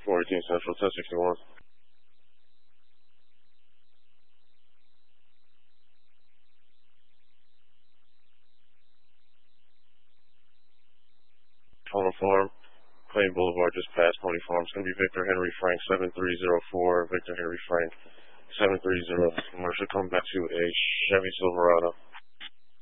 418 Central, 1061. Pony Farm, Plain Boulevard, just past Pony Farm. It's going to be Victor Henry Frank 7304. Victor Henry Frank 730. Commercial coming back to a Chevy Silverado.